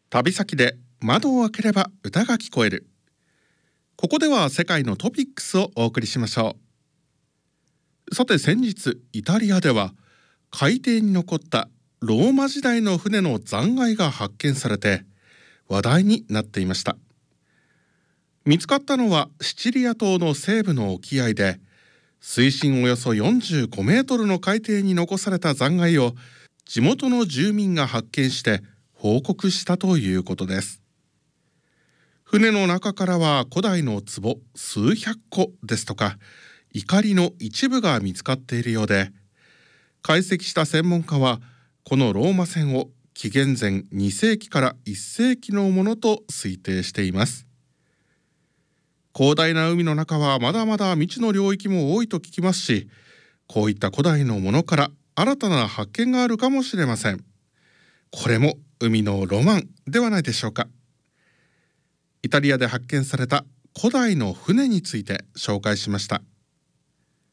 旅先で窓を開ければ歌が聞こえる。ここでは世界のトピックスをお送りしましょう。さて、先日イタリアでは海底に残ったローマ時代の船の残骸が発見されて話題になっていました。見つかったのはシチリア島の西部の沖合で、水深およそ45メートルの海底に残された残骸を地元の住民が発見して報告したということです。船の中からは古代の壺数百個ですとか錨の一部が見つかっているようで、解析した専門家はこのローマ船を紀元前2世紀から1世紀のものと推定しています。広大な海の中はまだまだ未知の領域も多いと聞きますし、こういった古代のものから新たな発見があるかもしれません。これも海のロマンではないでしょうか。イタリアで発見された古代の船について紹介しました。